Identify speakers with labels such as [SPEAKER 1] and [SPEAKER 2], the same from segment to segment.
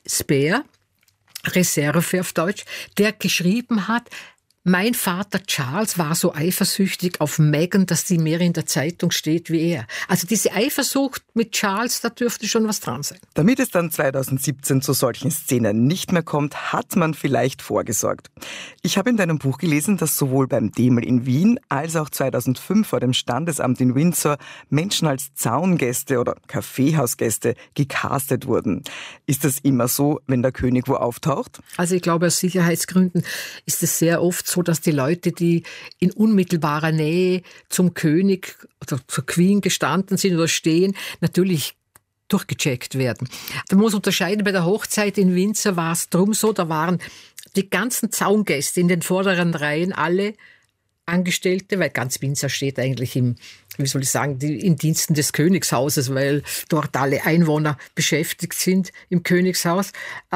[SPEAKER 1] Spare, Reserve auf Deutsch, der geschrieben hat, mein Vater Charles war so eifersüchtig auf Meghan, dass sie mehr in der Zeitung steht wie er. Also diese Eifersucht mit Charles, da dürfte schon was dran sein.
[SPEAKER 2] Damit es dann 2017 zu solchen Szenen nicht mehr kommt, hat man vielleicht vorgesorgt. Ich habe in deinem Buch gelesen, dass sowohl beim Demel in Wien als auch 2005 vor dem Standesamt in Windsor Menschen als Zaungäste oder Kaffeehausgäste gecastet wurden. Ist das immer so, wenn der König wo auftaucht?
[SPEAKER 1] Also ich glaube, aus Sicherheitsgründen ist es sehr oft so, dass die Leute, die in unmittelbarer Nähe zum König oder zur Queen gestanden sind oder stehen, natürlich durchgecheckt werden. Da muss unterscheiden, bei der Hochzeit in Windsor war es drum so, da waren die ganzen Zaungäste in den vorderen Reihen alle Angestellte, weil ganz Windsor steht eigentlich in Diensten des Königshauses, weil dort alle Einwohner beschäftigt sind im Königshaus.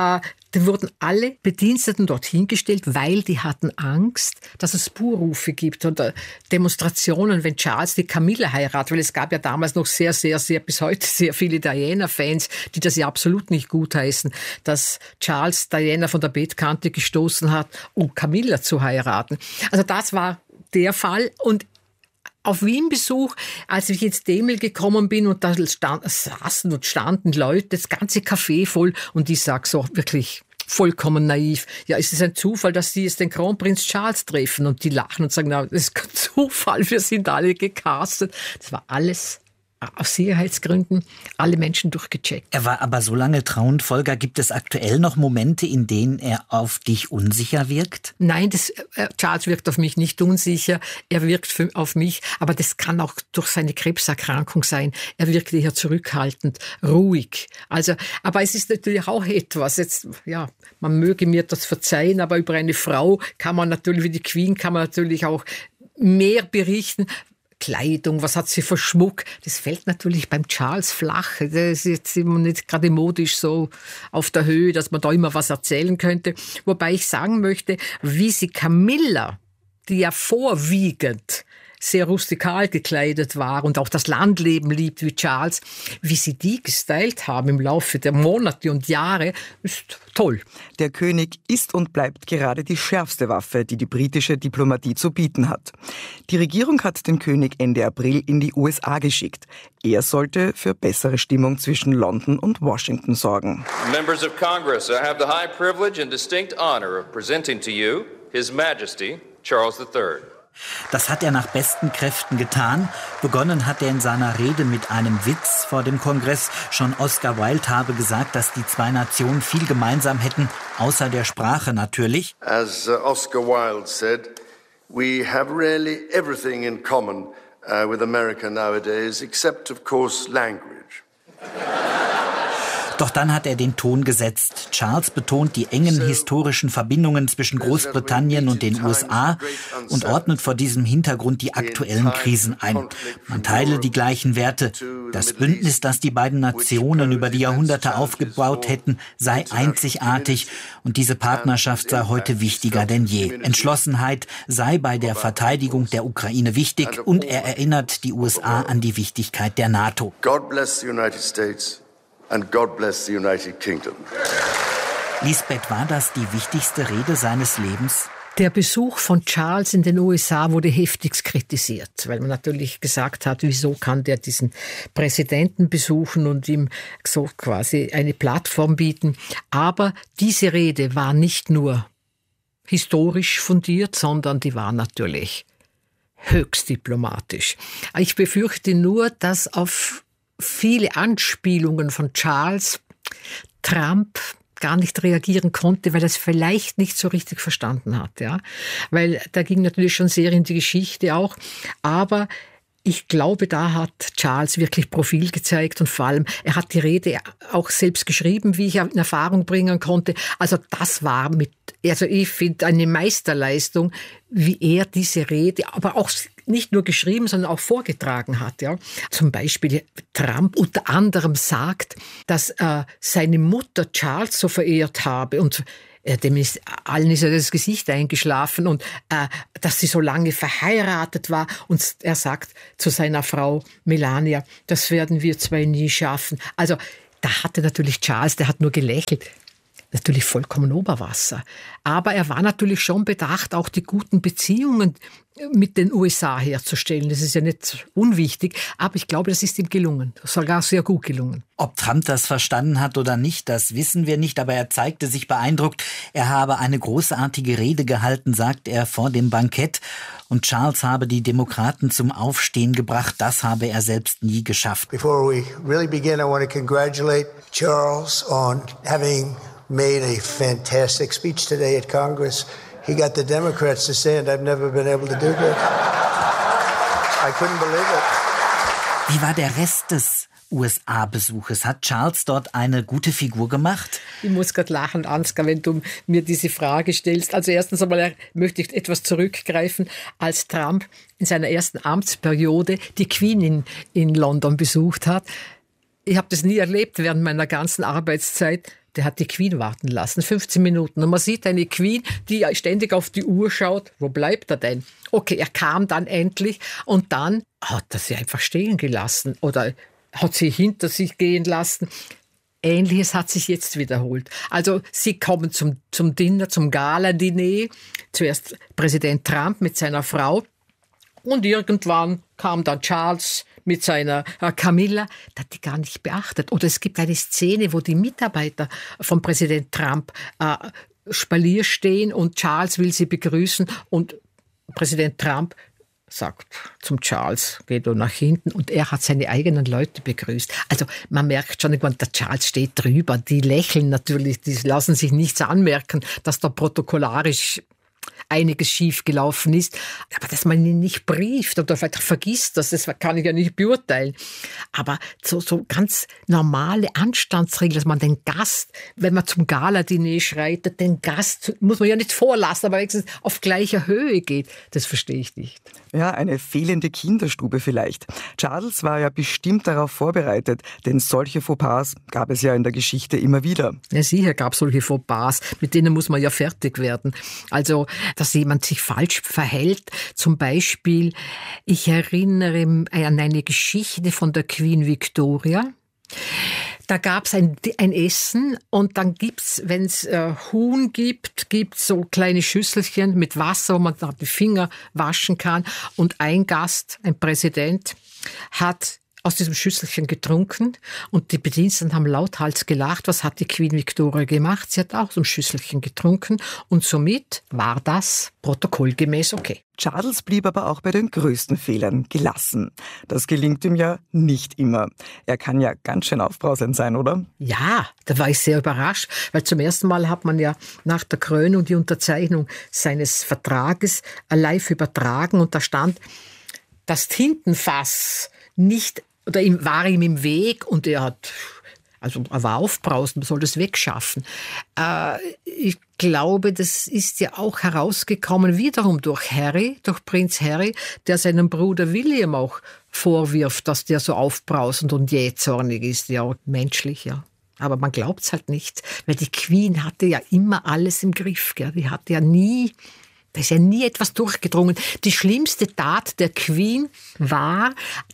[SPEAKER 1] Die wurden alle Bediensteten dorthin gestellt, weil die hatten Angst, dass es Buhrufe gibt oder Demonstrationen, wenn Charles die Camilla heiratet, weil es gab ja damals noch sehr bis heute sehr viele Diana-Fans, die das ja absolut nicht gutheißen, dass Charles Diana von der Bettkante gestoßen hat, um Camilla zu heiraten. Also das war der Fall. Und auf Wien-Besuch, als ich ins Demel gekommen bin und da saßen und standen Leute, das ganze Café voll und ich sag so wirklich vollkommen naiv, ja, ist es ein Zufall, dass Sie jetzt den Kronprinz Charles treffen? Und die lachen und sagen, na, das ist kein Zufall, wir sind alle gecastet. Das war alles aus Sicherheitsgründen alle Menschen durchgecheckt.
[SPEAKER 3] Er war aber so lange Thronfolger. Gibt es aktuell noch Momente, in denen er auf dich unsicher wirkt?
[SPEAKER 1] Nein, Charles wirkt auf mich nicht unsicher. Er wirkt auf mich, aber das kann auch durch seine Krebserkrankung sein. Er wirkt eher zurückhaltend, ruhig. Also, aber es ist natürlich auch etwas. Jetzt, ja, man möge mir das verzeihen, aber über eine Frau kann man natürlich, wie die Queen, kann man natürlich auch mehr berichten. Kleidung, was hat sie für Schmuck? Das fällt natürlich beim Charles flach. Das ist jetzt immer nicht gerade modisch so auf der Höhe, dass man da immer was erzählen könnte. Wobei ich sagen möchte, wie sie Camilla, die ja vorwiegend sehr rustikal gekleidet war und auch das Landleben liebt wie Charles, wie sie die gestylt haben im Laufe der Monate und Jahre, ist toll.
[SPEAKER 2] Der König ist und bleibt gerade die schärfste Waffe, die die britische Diplomatie zu bieten hat. Die Regierung hat den König Ende April in die USA geschickt. Er sollte für bessere Stimmung zwischen London und Washington sorgen.
[SPEAKER 4] Members of Congress, I have the high privilege and distinct honor of presenting to you His Majesty Charles III.
[SPEAKER 3] Das hat er nach besten Kräften getan. Begonnen hat er in seiner Rede mit einem Witz vor dem Kongress. Schon Oscar Wilde habe gesagt, dass die zwei Nationen viel gemeinsam hätten, außer der Sprache natürlich.
[SPEAKER 5] As Oscar Wilde said, we have really everything in common with America nowadays, except of course language.
[SPEAKER 3] Doch dann hat er den Ton gesetzt. Charles betont die engen historischen Verbindungen zwischen Großbritannien und den USA und ordnet vor diesem Hintergrund die aktuellen Krisen ein. Man teile die gleichen Werte. Das Bündnis, das die beiden Nationen über die Jahrhunderte aufgebaut hätten, sei einzigartig und diese Partnerschaft sei heute wichtiger denn je. Entschlossenheit sei bei der Verteidigung der Ukraine wichtig und er erinnert die USA an die Wichtigkeit der NATO.
[SPEAKER 5] God bless the United States. And God bless the United Kingdom.
[SPEAKER 3] Lisbeth, war das die wichtigste Rede seines Lebens?
[SPEAKER 1] Der Besuch von Charles in den USA wurde heftigst kritisiert, weil man natürlich gesagt hat, wieso kann der diesen Präsidenten besuchen und ihm so quasi eine Plattform bieten. Aber diese Rede war nicht nur historisch fundiert, sondern die war natürlich höchst diplomatisch. Ich befürchte nur, dass auf viele Anspielungen von Charles Trump gar nicht reagieren konnte, weil er es vielleicht nicht so richtig verstanden hat, ja. Weil da ging natürlich schon sehr in die Geschichte auch. Aber ich glaube, da hat Charles wirklich Profil gezeigt und vor allem, er hat die Rede auch selbst geschrieben, wie ich in Erfahrung bringen konnte. Also das war ich finde eine Meisterleistung, wie er diese Rede, aber auch nicht nur geschrieben, sondern auch vorgetragen hat. Ja. Zum Beispiel Trump unter anderem sagt, dass seine Mutter Charles so verehrt habe und allen ist ja das Gesicht eingeschlafen und dass sie so lange verheiratet war. Und er sagt zu seiner Frau Melania, das werden wir zwei nie schaffen. Also da hatte natürlich Charles, der hat nur gelächelt. natürlich vollkommen Oberwasser. Aber er war natürlich schon bedacht, auch die guten Beziehungen mit den USA herzustellen. Das ist ja nicht unwichtig, aber ich glaube, das ist ihm gelungen. Sogar sehr gut gelungen.
[SPEAKER 3] Ob Trump das verstanden hat oder nicht, das wissen wir nicht, aber er zeigte sich beeindruckt. Er habe eine großartige Rede gehalten, sagt er vor dem Bankett. Und Charles habe die Demokraten zum Aufstehen gebracht. Das habe er selbst nie geschafft.
[SPEAKER 6] Before we really begin, I want to congratulate Charles on having made a fantastic speech today at Congress. He got the Democrats to stand. I've never been able to do that. I couldn't believe it.
[SPEAKER 3] Wie war der Rest des USA-Besuches? Hat Charles dort eine gute Figur gemacht?
[SPEAKER 1] Ich muss gerade lachen, Ansgar, wenn du mir diese Frage stellst. Also erstens einmal möchte ich etwas zurückgreifen, als Trump in seiner ersten Amtsperiode die Queen in London besucht hat. Ich habe das nie erlebt während meiner ganzen Arbeitszeit. Der hat die Queen warten lassen, 15 Minuten. Und man sieht eine Queen, die ständig auf die Uhr schaut. Wo bleibt er denn? Okay, er kam dann endlich und dann hat er sie einfach stehen gelassen oder hat sie hinter sich gehen lassen. Ähnliches hat sich jetzt wiederholt. Also sie kommen zum Dinner, zum Gala-Diner. Zuerst Präsident Trump mit seiner Frau und irgendwann kam dann Charles mit seiner Camilla, das hat die gar nicht beachtet. Oder es gibt eine Szene, wo die Mitarbeiter von Präsident Trump Spalier stehen und Charles will sie begrüßen und Präsident Trump sagt zum Charles, geh du nach hinten, und er hat seine eigenen Leute begrüßt. Also man merkt schon, der Charles steht drüber, die lächeln natürlich, die lassen sich nichts anmerken, dass da protokollarisch einiges schief gelaufen ist. Aber dass man ihn nicht brieft oder vielleicht vergisst, das kann ich ja nicht beurteilen. Aber so ganz normale Anstandsregeln, dass man den Gast, wenn man zum Gala-Diner schreitet, den Gast muss man ja nicht vorlassen, aber wenigstens auf gleicher Höhe geht, das verstehe ich nicht.
[SPEAKER 2] Ja, eine fehlende Kinderstube vielleicht. Charles war ja bestimmt darauf vorbereitet, denn solche Fauxpas gab es ja in der Geschichte immer wieder.
[SPEAKER 1] Ja, sicher gab es solche Fauxpas, mit denen muss man ja fertig werden. Also, dass jemand sich falsch verhält. Zum Beispiel, ich erinnere an eine Geschichte von der Queen Victoria. Da gab's ein Essen und dann gibt's, wenn's Huhn gibt's so kleine Schüsselchen mit Wasser, wo man da die Finger waschen kann. Und ein Gast, ein Präsident, hat aus diesem Schüsselchen getrunken und die Bediensteten haben lauthals gelacht. Was hat die Queen Victoria gemacht? Sie hat auch so ein Schüsselchen getrunken und somit war das protokollgemäß okay.
[SPEAKER 2] Charles blieb aber auch bei den größten Fehlern gelassen. Das gelingt ihm ja nicht immer. Er kann ja ganz schön aufbrausend sein, oder?
[SPEAKER 1] Ja, da war ich sehr überrascht, weil zum ersten Mal hat man ja nach der Krönung die Unterzeichnung seines Vertrages live übertragen und da stand, das Tintenfass nicht, oder war ihm im Weg und er war aufbrausend, man soll das wegschaffen. Ich glaube, das ist ja auch herausgekommen wiederum durch Prinz Harry, der seinem Bruder William auch vorwirft, dass der so aufbrausend und jähzornig ist. Ja, menschlich, ja. Aber man glaubt's halt nicht, weil die Queen hatte ja immer alles im Griff. Gell? Die hatte ja nie... Da ist ja nie etwas durchgedrungen. Die schlimmste Tat der Queen war,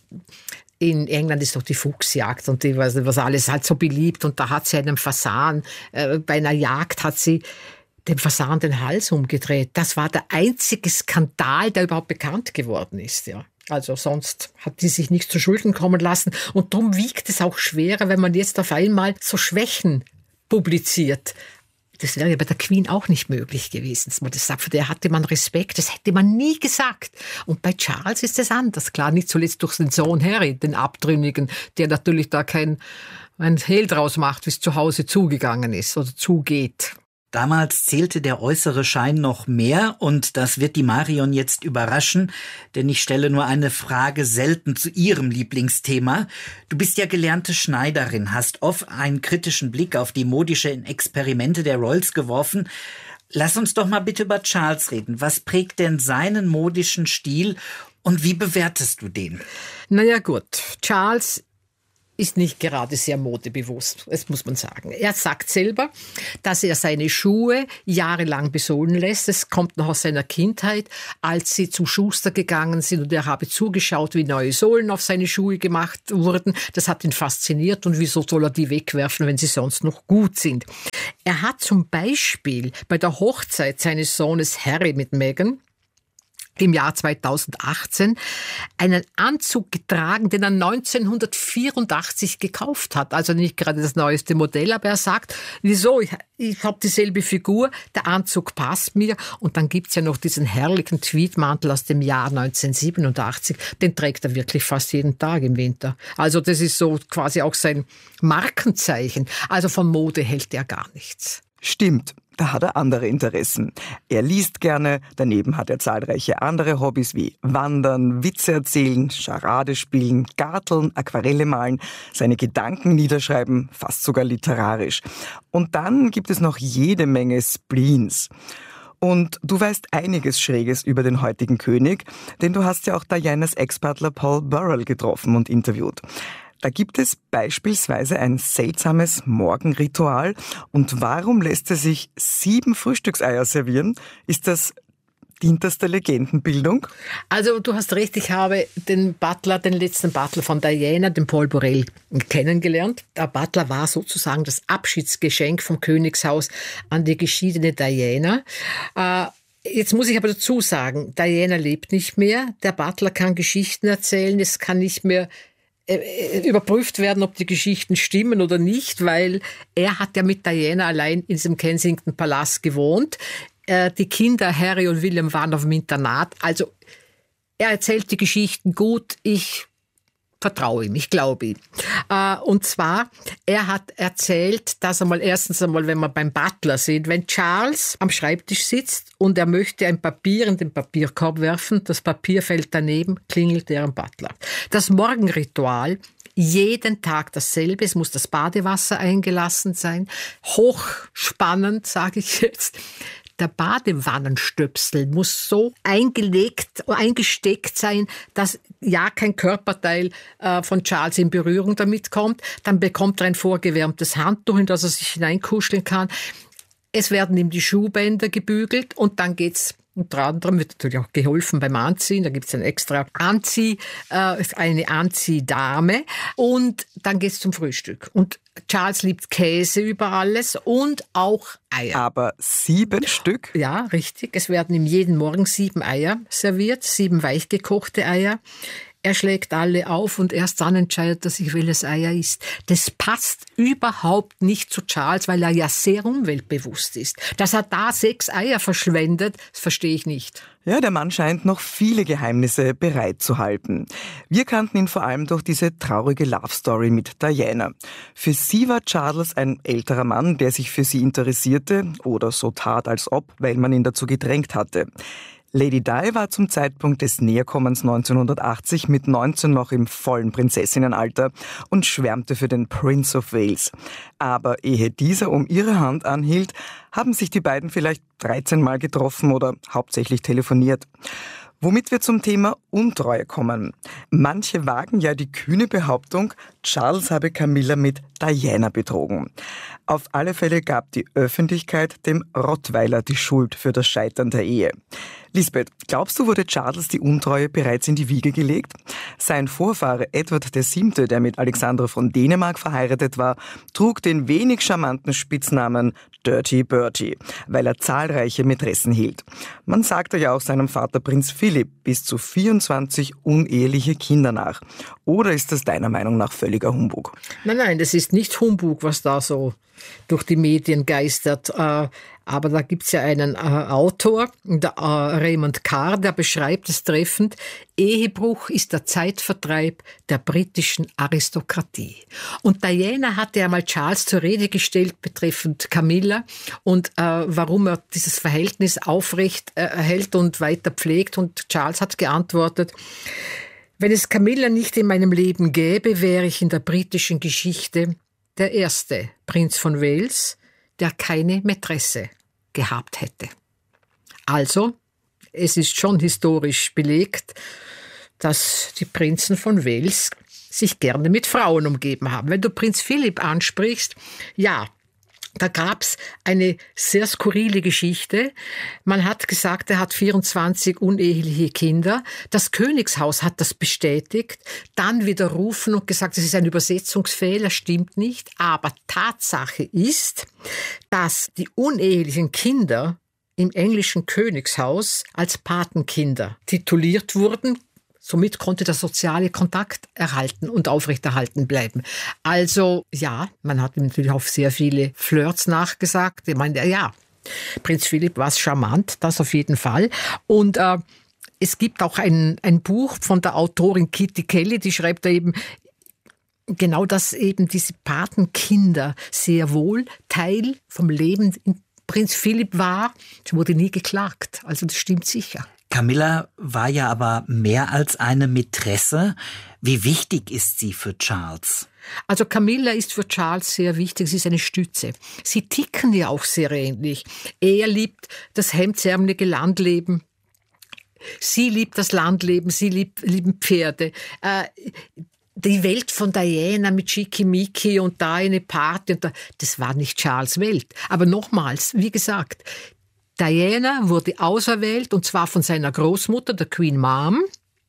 [SPEAKER 1] in England ist doch die Fuchsjagd und die was alles halt so beliebt und da hat sie einen Fasan, bei einer Jagd hat sie dem Fasan den Hals umgedreht. Das war der einzige Skandal, der überhaupt bekannt geworden ist, ja. Also sonst hat die sich nicht zu Schulden kommen lassen und darum wiegt es auch schwerer, wenn man jetzt auf einmal so Schwächen publiziert. Das wäre ja bei der Queen auch nicht möglich gewesen, dass man das sagt. Für der hatte man Respekt, das hätte man nie gesagt. Und bei Charles ist es anders. Klar, nicht zuletzt durch den Sohn Harry, den Abtrünnigen, der natürlich da ein Hehl draus macht, wie es zu Hause zugegangen ist oder zugeht.
[SPEAKER 3] Damals zählte der äußere Schein noch mehr und das wird die Marion jetzt überraschen, denn ich stelle nur eine Frage selten zu ihrem Lieblingsthema. Du bist ja gelernte Schneiderin, hast oft einen kritischen Blick auf die modischen Experimente der Royals geworfen. Lass uns doch mal bitte über Charles reden. Was prägt denn seinen modischen Stil und wie bewertest du den?
[SPEAKER 1] Naja gut, Charles ist nicht gerade sehr modebewusst, das muss man sagen. Er sagt selber, dass er seine Schuhe jahrelang besohlen lässt. Das kommt noch aus seiner Kindheit, als sie zum Schuster gegangen sind und er habe zugeschaut, wie neue Sohlen auf seine Schuhe gemacht wurden. Das hat ihn fasziniert und wieso soll er die wegwerfen, wenn sie sonst noch gut sind? Er hat zum Beispiel bei der Hochzeit seines Sohnes Harry mit Meghan im Jahr 2018 einen Anzug getragen, den er 1984 gekauft hat. Also nicht gerade das neueste Modell, aber er sagt, wieso, ich habe dieselbe Figur, der Anzug passt mir. Und dann gibt's ja noch diesen herrlichen Tweedmantel aus dem Jahr 1987, den trägt er wirklich fast jeden Tag im Winter. Also das ist so quasi auch sein Markenzeichen. Also von Mode hält er gar nichts.
[SPEAKER 2] Stimmt, da hat er andere Interessen. Er liest gerne, daneben hat er zahlreiche andere Hobbys wie Wandern, Witze erzählen, Charade spielen, Garteln, Aquarelle malen, seine Gedanken niederschreiben, fast sogar literarisch. Und dann gibt es noch jede Menge Spleens. Und du weißt einiges Schräges über den heutigen König, denn du hast ja auch Dianas Ex-Butler Paul Burrell getroffen und interviewt. Da gibt es beispielsweise ein seltsames Morgenritual. Und warum lässt er sich 7 Frühstückseier servieren? Dient das der Legendenbildung?
[SPEAKER 1] Also du hast recht, ich habe den letzten Butler von Diana, den Paul Burrell, kennengelernt. Der Butler war sozusagen das Abschiedsgeschenk vom Königshaus an die geschiedene Diana. Jetzt muss ich aber dazu sagen, Diana lebt nicht mehr. Der Butler kann Geschichten erzählen, es kann nicht mehr überprüft werden, ob die Geschichten stimmen oder nicht, weil er hat ja mit Diana allein in diesem Kensington-Palast gewohnt. Die Kinder Harry und William waren auf dem Internat. Also er erzählt die Geschichten gut, ich vertraue ihm, ich glaube ihm. Und zwar, er hat erzählt, dass erstens einmal, wenn wir beim Butler sind, wenn Charles am Schreibtisch sitzt und er möchte ein Papier in den Papierkorb werfen, das Papier fällt daneben, klingelt er am Butler. Das Morgenritual, jeden Tag dasselbe, es muss das Badewasser eingelassen sein, hochspannend, sage ich jetzt. Der Badewannenstöpsel muss so eingesteckt sein, dass ja kein Körperteil von Charles in Berührung damit kommt. Dann bekommt er ein vorgewärmtes Handtuch, in das er sich hineinkuscheln kann. Es werden ihm die Schuhbänder gebügelt und dann geht's. Unter anderem wird natürlich auch geholfen beim Anziehen. Da gibt es ein extra eine Anziehdame. Und dann geht's zum Frühstück. Und Charles liebt Käse über alles und auch Eier.
[SPEAKER 2] Aber 7 Stück?
[SPEAKER 1] Ja, richtig. Es werden ihm jeden Morgen 7 Eier serviert, 7 weichgekochte Eier. Er schlägt alle auf und erst dann entscheidet er sich, welches Ei er isst. Das passt überhaupt nicht zu Charles, weil er ja sehr umweltbewusst ist. Dass er da 6 Eier verschwendet, das verstehe ich nicht.
[SPEAKER 2] Ja, der Mann scheint noch viele Geheimnisse bereit zu halten. Wir kannten ihn vor allem durch diese traurige Love-Story mit Diana. Für sie war Charles ein älterer Mann, der sich für sie interessierte oder so tat, als ob, weil man ihn dazu gedrängt hatte. Lady Di war zum Zeitpunkt des Näherkommens 1980 mit 19 noch im vollen Prinzessinnenalter und schwärmte für den Prince of Wales. Aber ehe dieser um ihre Hand anhielt, haben sich die beiden vielleicht 13 Mal getroffen oder hauptsächlich telefoniert. Womit wir zum Thema Untreue kommen. Manche wagen ja die kühne Behauptung, Charles habe Camilla mit Diana betrogen. Auf alle Fälle gab die Öffentlichkeit dem Rottweiler die Schuld für das Scheitern der Ehe. Lisbeth, glaubst du, wurde Charles die Untreue bereits in die Wiege gelegt? Sein Vorfahre Edward VII., der mit Alexandra von Dänemark verheiratet war, trug den wenig charmanten Spitznamen Dirty Bertie, weil er zahlreiche Mätressen hielt. Man sagte ja auch seinem Vater Prinz Philipp bis zu 24 uneheliche Kinder nach. Oder ist das deiner Meinung nach völliger Humbug?
[SPEAKER 1] Nein, das ist nicht Humbug, was da so durch die Medien geistert. Aber da gibt's ja einen Autor, der Raymond Carr, der beschreibt es treffend: Ehebruch ist der Zeitvertreib der britischen Aristokratie. Und Diana hatte einmal Charles zur Rede gestellt betreffend Camilla und warum er dieses Verhältnis aufrecht erhält und weiter pflegt. Und Charles hat geantwortet: Wenn es Camilla nicht in meinem Leben gäbe, wäre ich in der britischen Geschichte der erste Prinz von Wales, der keine Mätresse gehabt hätte. Also, es ist schon historisch belegt, dass die Prinzen von Wales sich gerne mit Frauen umgeben haben. Wenn du Prinz Philipp ansprichst, ja, Da gab's eine sehr skurrile Geschichte. Man hat gesagt, er hat 24 uneheliche Kinder. Das Königshaus hat das bestätigt, dann widerrufen und gesagt, es ist ein Übersetzungsfehler, stimmt nicht. Aber Tatsache ist, dass die unehelichen Kinder im englischen Königshaus als Patenkinder tituliert wurden. Somit konnte der soziale Kontakt erhalten und aufrechterhalten bleiben. Also ja, man hat ihm natürlich auf sehr viele Flirts nachgesagt. Ich meine, ja, Prinz Philipp war charmant, das auf jeden Fall. Und es gibt auch ein Buch von der Autorin Kitty Kelly, die schreibt da eben genau, dass eben diese Patenkinder sehr wohl Teil vom Leben in Prinz Philipp war. Es wurde nie geklagt, also das stimmt sicher.
[SPEAKER 3] Camilla war ja aber mehr als eine Mätresse. Wie wichtig ist sie für Charles?
[SPEAKER 1] Also Camilla ist für Charles sehr wichtig, sie ist eine Stütze. Sie ticken ja auch sehr ähnlich. Er liebt das hemdsärmelige Landleben. Sie liebt das Landleben, sie lieben Pferde. Die Welt von Diana mit Schickimicki und da eine Party, das war nicht Charles' Welt. Aber nochmals, wie gesagt, Diana wurde auserwählt, und zwar von seiner Großmutter, der Queen Mom,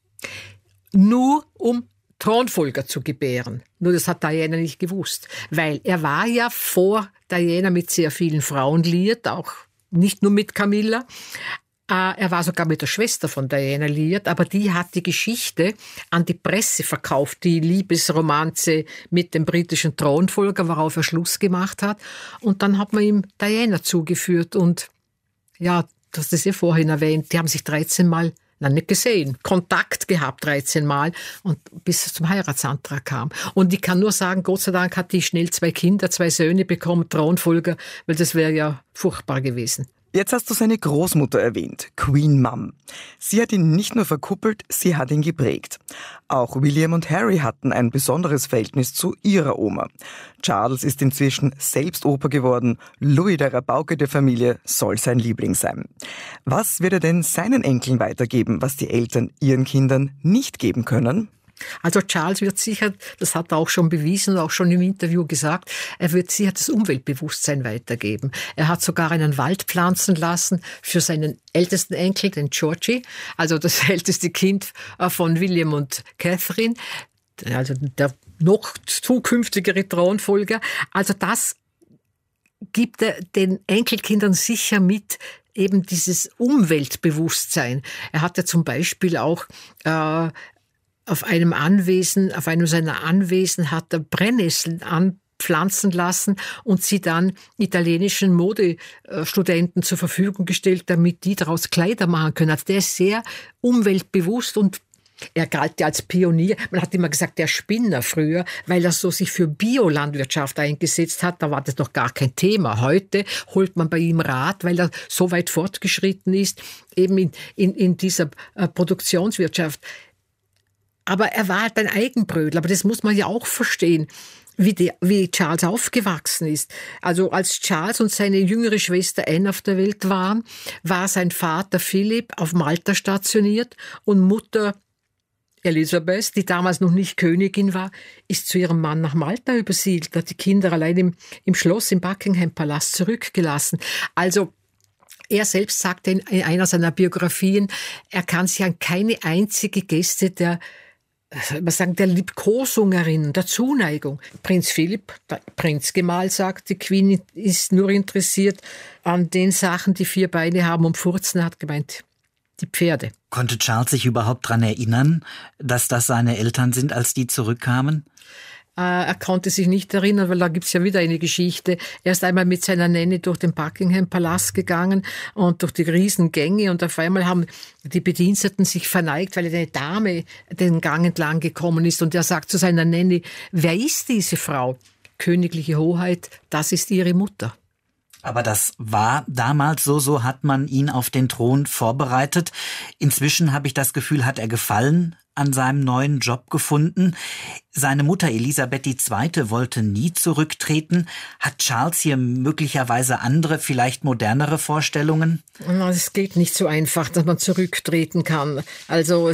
[SPEAKER 1] nur um Thronfolger zu gebären. Nur das hat Diana nicht gewusst, weil er war ja vor Diana mit sehr vielen Frauen liiert, auch nicht nur mit Camilla. Er war sogar mit der Schwester von Diana liiert, aber die hat die Geschichte an die Presse verkauft, die Liebesromanze mit dem britischen Thronfolger, worauf er Schluss gemacht hat. Und dann hat man ihm Diana zugeführt und ja, du hast es ja vorhin erwähnt, die haben sich 13 Mal, nicht gesehen, Kontakt gehabt 13 Mal und bis es zum Heiratsantrag kam. Und ich kann nur sagen, Gott sei Dank hat die schnell 2 Kinder, 2 Söhne bekommen, Thronfolger, weil das wäre ja furchtbar gewesen.
[SPEAKER 2] Jetzt hast du seine Großmutter erwähnt, Queen Mum. Sie hat ihn nicht nur verkuppelt, sie hat ihn geprägt. Auch William und Harry hatten ein besonderes Verhältnis zu ihrer Oma. Charles ist inzwischen selbst Opa geworden. Louis, der Rabauke der Familie, soll sein Liebling sein. Was wird er denn seinen Enkeln weitergeben, was die Eltern ihren Kindern nicht geben können?
[SPEAKER 1] Also Charles wird sicher, das hat er auch schon bewiesen und auch schon im Interview gesagt, er wird sicher das Umweltbewusstsein weitergeben. Er hat sogar einen Wald pflanzen lassen für seinen ältesten Enkel, den Georgie, also das älteste Kind von William und Catherine, also der noch zukünftigere Thronfolger. Also das gibt er den Enkelkindern sicher mit, eben dieses Umweltbewusstsein. Er hat ja zum Beispiel auch auf einem seiner Anwesen hat er Brennnesseln anpflanzen lassen und sie dann italienischen Modestudenten zur Verfügung gestellt, damit die daraus Kleider machen können. Also der ist sehr umweltbewusst und er galt ja als Pionier. Man hat immer gesagt, der Spinner früher, weil er so sich für Biolandwirtschaft eingesetzt hat. Da war das noch gar kein Thema. Heute holt man bei ihm Rat, weil er so weit fortgeschritten ist, eben in dieser Produktionswirtschaft. Aber er war halt ein Eigenbrötler, aber das muss man ja auch verstehen, wie Charles aufgewachsen ist. Also als Charles und seine jüngere Schwester Anne auf der Welt waren, war sein Vater Philipp auf Malta stationiert und Mutter Elisabeth, die damals noch nicht Königin war, ist zu ihrem Mann nach Malta übersiedelt, hat die Kinder allein im Schloss im Buckingham-Palast zurückgelassen. Also er selbst sagte in einer seiner Biografien, er kann sich an keine einzige Geste der Liebkosung erinnern, der Zuneigung. Prinz Philipp, der Prinzgemahl, sagt, die Queen ist nur interessiert an den Sachen, die 4 Beine haben und furzen, hat gemeint, die Pferde.
[SPEAKER 3] Konnte Charles sich überhaupt daran erinnern, dass das seine Eltern sind, als die zurückkamen?
[SPEAKER 1] Er konnte sich nicht erinnern, weil da gibt's ja wieder eine Geschichte. Er ist einmal mit seiner Nanny durch den Buckingham-Palast gegangen und durch die Riesengänge und auf einmal haben die Bediensteten sich verneigt, weil eine Dame den Gang entlang gekommen ist und er sagt zu seiner Nanny, wer ist diese Frau? Königliche Hoheit, das ist ihre Mutter.
[SPEAKER 3] Aber das war damals so hat man ihn auf den Thron vorbereitet. Inzwischen habe ich das Gefühl, hat er gefallen an seinem neuen Job gefunden. Seine Mutter Elisabeth II. Wollte nie zurücktreten. Hat Charles hier möglicherweise andere, vielleicht modernere Vorstellungen?
[SPEAKER 1] Es geht nicht so einfach, dass man zurücktreten kann. Also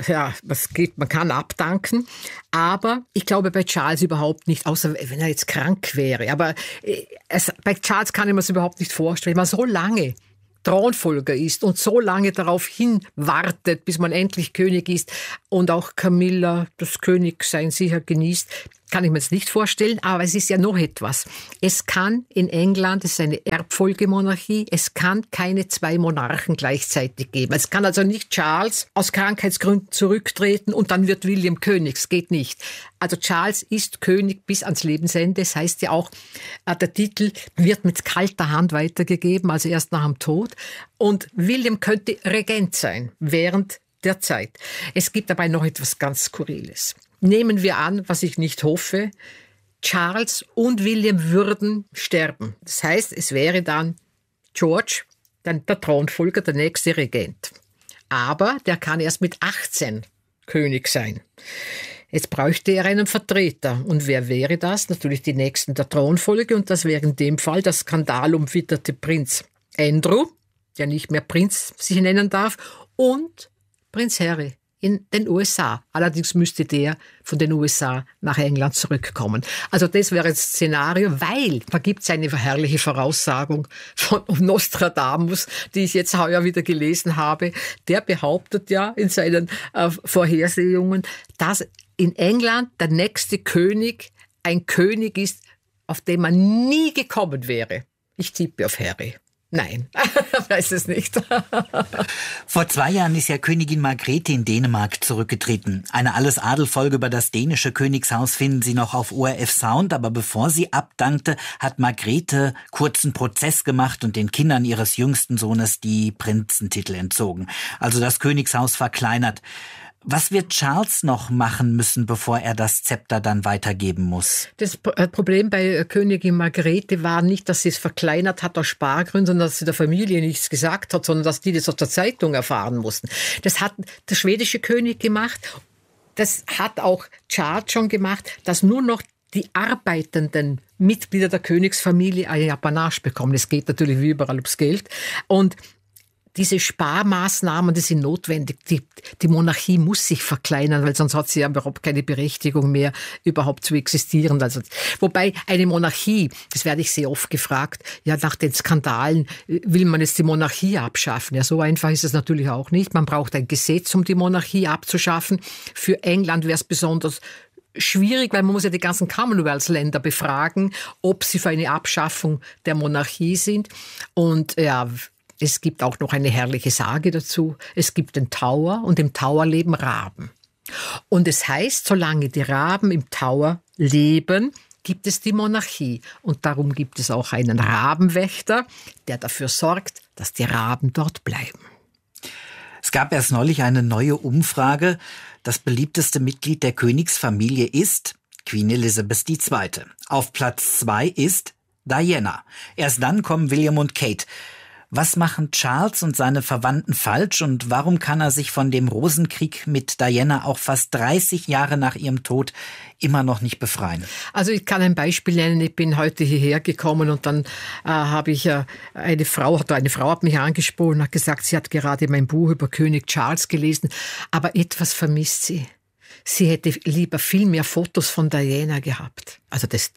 [SPEAKER 1] man kann abdanken. Aber ich glaube bei Charles überhaupt nicht, außer wenn er jetzt krank wäre. Aber bei Charles kann ich mir das überhaupt nicht vorstellen. Man so lange Thronfolger ist und so lange darauf hinwartet, bis man endlich König ist und auch Camilla das Königsein sicher genießt, kann ich mir jetzt nicht vorstellen, aber es ist ja noch etwas. Es kann in England, es ist eine Erbfolgemonarchie, es kann keine 2 Monarchen gleichzeitig geben. Es kann also nicht Charles aus Krankheitsgründen zurücktreten und dann wird William König. Es geht nicht. Also Charles ist König bis ans Lebensende. Das heißt ja auch, der Titel wird mit kalter Hand weitergegeben, also erst nach dem Tod. Und William könnte Regent sein während der Zeit. Es gibt dabei noch etwas ganz Skurriles. Nehmen wir an, was ich nicht hoffe, Charles und William würden sterben. Das heißt, es wäre dann George, dann der Thronfolger, der nächste Regent. Aber der kann erst mit 18 König sein. Jetzt bräuchte er einen Vertreter. Und wer wäre das? Natürlich die Nächsten der Thronfolge. Und das wäre in dem Fall der skandalumwitterte Prinz Andrew, der nicht mehr Prinz sich nennen darf, und Prinz Harry in den USA. Allerdings müsste der von den USA nach England zurückkommen. Also das wäre das Szenario, weil da gibt es eine herrliche Voraussagung von Nostradamus, die ich jetzt heuer wieder gelesen habe. Der behauptet ja in seinen Vorhersehungen, dass in England der nächste König ein König ist, auf den man nie gekommen wäre. Ich tippe auf Harry. Nein, weiß es nicht.
[SPEAKER 3] Vor 2 Jahren ist ja Königin Margrethe in Dänemark zurückgetreten. Eine Alles-Adel-Folge über das dänische Königshaus finden Sie noch auf ORF Sound. Aber bevor sie abdankte, hat Margrethe kurzen Prozess gemacht und den Kindern ihres jüngsten Sohnes die Prinzentitel entzogen. Also das Königshaus verkleinert. Was wird Charles noch machen müssen, bevor er das Zepter dann weitergeben muss?
[SPEAKER 1] Das Problem bei Königin Margrethe war nicht, dass sie es verkleinert hat aus Spargründen, sondern dass sie der Familie nichts gesagt hat, sondern dass die das aus der Zeitung erfahren mussten. Das hat der schwedische König gemacht. Das hat auch Charles schon gemacht, dass nur noch die arbeitenden Mitglieder der Königsfamilie eine Apanage bekommen. Es geht natürlich wie überall ums Geld. Und diese Sparmaßnahmen, die sind notwendig. Die Monarchie muss sich verkleinern, weil sonst hat sie ja überhaupt keine Berechtigung mehr, überhaupt zu existieren. Also, wobei eine Monarchie, das werde ich sehr oft gefragt, ja, nach den Skandalen will man jetzt die Monarchie abschaffen. Ja, so einfach ist es natürlich auch nicht. Man braucht ein Gesetz, um die Monarchie abzuschaffen. Für England wäre es besonders schwierig, weil man muss ja die ganzen Commonwealth-Länder befragen, ob sie für eine Abschaffung der Monarchie sind. Und ja, es gibt auch noch eine herrliche Sage dazu. Es gibt den Tower und im Tower leben Raben. Und es heißt, solange die Raben im Tower leben, gibt es die Monarchie. Und darum gibt es auch einen Rabenwächter, der dafür sorgt, dass die Raben dort bleiben.
[SPEAKER 3] Es gab erst neulich eine neue Umfrage. Das beliebteste Mitglied der Königsfamilie ist Queen Elizabeth II. Auf Platz 2 ist Diana. Erst dann kommen William und Kate. Was machen Charles und seine Verwandten falsch und warum kann er sich von dem Rosenkrieg mit Diana auch fast 30 Jahre nach ihrem Tod immer noch nicht befreien?
[SPEAKER 1] Also ich kann ein Beispiel nennen. Ich bin heute hierher gekommen und dann habe ich eine Frau hat mich angesprochen und hat gesagt, sie hat gerade mein Buch über König Charles gelesen, aber etwas vermisst sie. Sie hätte lieber viel mehr Fotos von Diana gehabt. Also das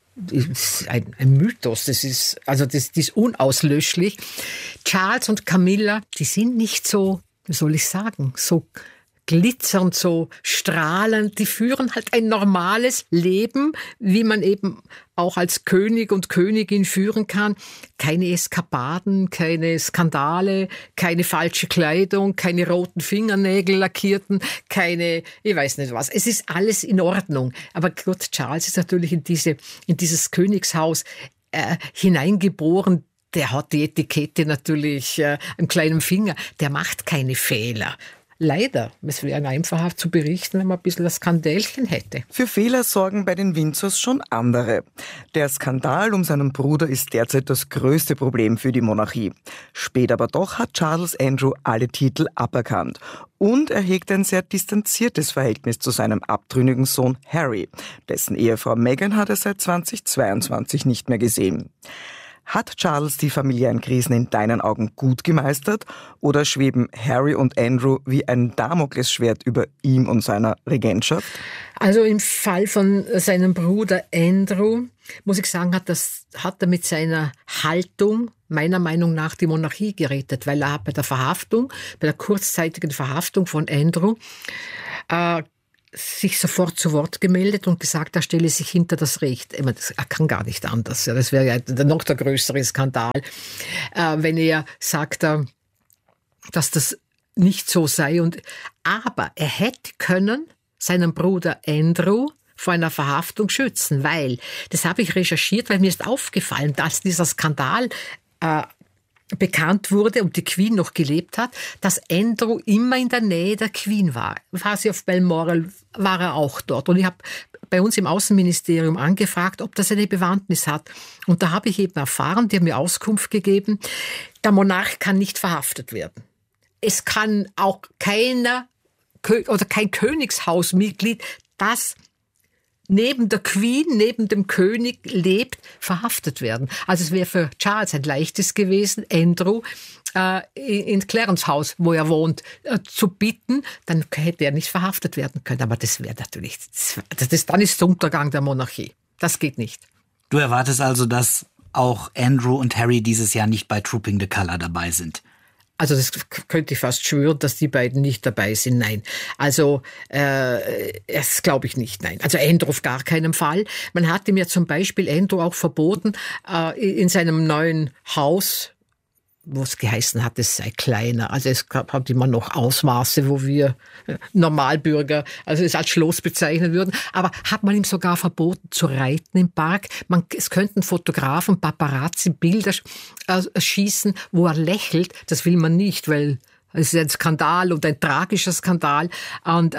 [SPEAKER 1] ist ein Mythos, das ist unauslöschlich. Charles und Camilla, die sind nicht so, wie soll ich sagen, so glitzernd, so strahlend. Die führen halt ein normales Leben, wie man eben auch als König und Königin führen kann. Keine Eskapaden, keine Skandale, keine falsche Kleidung, keine roten Fingernägel lackierten, keine, ich weiß nicht was. Es ist alles in Ordnung. Aber Gott, Charles ist natürlich in dieses Königshaus hineingeboren. Der hat die Etikette natürlich am kleinen Finger. Der macht keine Fehler. leider, es wäre einfacher zu berichten, wenn man ein bisschen das Skandälchen hätte.
[SPEAKER 2] Für Fehler sorgen bei den Windsors schon andere. Der Skandal um seinen Bruder ist derzeit das größte Problem für die Monarchie. Spät aber doch hat Charles Andrew alle Titel aberkannt. Und er hegt ein sehr distanziertes Verhältnis zu seinem abtrünnigen Sohn Harry. Dessen Ehefrau Meghan hat er seit 2022 nicht mehr gesehen. Hat Charles die familiären Krisen in deinen Augen gut gemeistert oder schweben Harry und Andrew wie ein Damoklesschwert über ihm und seiner Regentschaft?
[SPEAKER 1] Also im Fall von seinem Bruder Andrew, muss ich sagen, hat er mit seiner Haltung meiner Meinung nach die Monarchie gerettet, weil er bei der kurzzeitigen Verhaftung von Andrew, sich sofort zu Wort gemeldet und gesagt, er stelle sich hinter das Recht. Er kann gar nicht anders. Ja, das wäre ja noch der größere Skandal, wenn er sagt, dass das nicht so sei. Aber er hätte können seinen Bruder Andrew vor einer Verhaftung schützen, weil, das habe ich recherchiert, weil mir ist aufgefallen, dass dieser Skandal bekannt wurde und die Queen noch gelebt hat, dass Andrew immer in der Nähe der Queen war. War sie auf Balmoral, war er auch dort. Und ich habe bei uns im Außenministerium angefragt, ob das eine Bewandtnis hat. Und da habe ich eben erfahren, die haben mir Auskunft gegeben, der Monarch kann nicht verhaftet werden. Es kann auch kein Königshausmitglied, das neben der Queen, neben dem König lebt, verhaftet werden. Also es wäre für Charles ein leichtes gewesen, Andrew in Clarence House, wo er wohnt, zu bitten, dann hätte er nicht verhaftet werden können. Aber das wäre natürlich, dann ist der Untergang der Monarchie. Das geht nicht.
[SPEAKER 3] Du erwartest also, dass auch Andrew und Harry dieses Jahr nicht bei Trooping the Colour dabei sind?
[SPEAKER 1] Also das könnte ich fast schwören, dass die beiden nicht dabei sind. Nein, also das glaube ich nicht. Nein, also Andrew auf gar keinen Fall. Man hatte mir zum Beispiel Andrew auch verboten, in seinem neuen Haus, wo es geheißen hat, es sei kleiner. Also es hat immer noch Ausmaße, wo wir Normalbürger, also es als Schloss bezeichnen würden. Aber hat man ihm sogar verboten zu reiten im Park. Es könnten Fotografen, Paparazzi Bilder schießen, wo er lächelt. Das will man nicht, weil es ist ein Skandal und ein tragischer Skandal. Und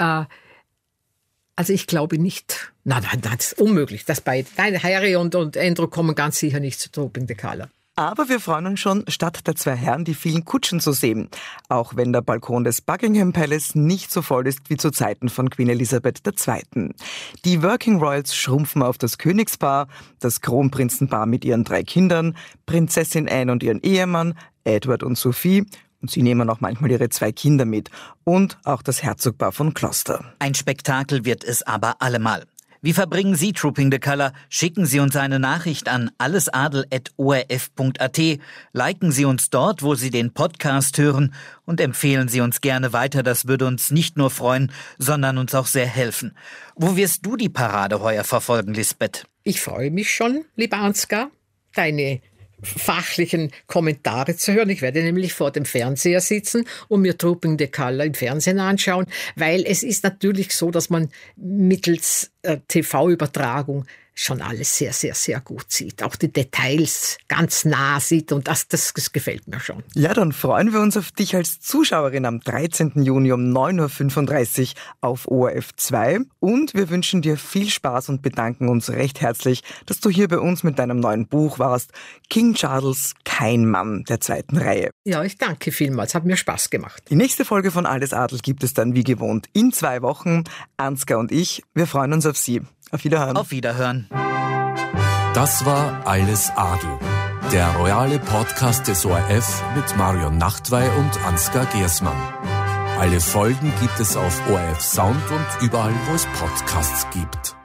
[SPEAKER 1] also ich glaube nicht. Nein, das ist unmöglich. Nein, Harry und Andrew kommen ganz sicher nicht zu Trooping the Colour.
[SPEAKER 2] Aber wir freuen uns schon, statt der zwei Herren die vielen Kutschen zu sehen. Auch wenn der Balkon des Buckingham Palace nicht so voll ist wie zu Zeiten von Queen Elizabeth II. Die Working Royals schrumpfen auf das Königspaar, das Kronprinzenpaar mit ihren 3 Kindern, Prinzessin Anne und ihren Ehemann, Edward und Sophie. Und sie nehmen auch manchmal ihre 2 Kinder mit. Und auch das Herzogpaar von Gloucester.
[SPEAKER 3] Ein Spektakel wird es aber allemal. Wie verbringen Sie Trooping the Colour? Schicken Sie uns eine Nachricht an allesadel@orf.at. Liken Sie uns dort, wo Sie den Podcast hören und empfehlen Sie uns gerne weiter. Das würde uns nicht nur freuen, sondern uns auch sehr helfen. Wo wirst du die Parade heuer verfolgen, Lisbeth?
[SPEAKER 1] Ich freue mich schon, lieber Ansgar, deine fachlichen Kommentare zu hören. Ich werde nämlich vor dem Fernseher sitzen und mir Trooping the Colour im Fernsehen anschauen, weil es ist natürlich so, dass man mittels TV-Übertragung schon alles sehr, sehr, sehr gut sieht. Auch die Details ganz nah sieht und das gefällt mir schon.
[SPEAKER 2] Ja, dann freuen wir uns auf dich als Zuschauerin am 13. Juni um 9.35 Uhr auf ORF 2 und wir wünschen dir viel Spaß und bedanken uns recht herzlich, dass du hier bei uns mit deinem neuen Buch warst. King Charles, kein Mann der 2. Reihe.
[SPEAKER 1] Ja, ich danke vielmals, hat mir Spaß gemacht.
[SPEAKER 2] Die nächste Folge von Alles Adel gibt es dann wie gewohnt in 2 Wochen. Ansgar und ich, wir freuen uns auf Sie. Auf Wiederhören.
[SPEAKER 3] Auf Wiederhören.
[SPEAKER 7] Das war Alles Adel, der royale Podcast des ORF mit Marion Nachtwey und Ansgar Gersmann. Alle Folgen gibt es auf ORF Sound und überall, wo es Podcasts gibt.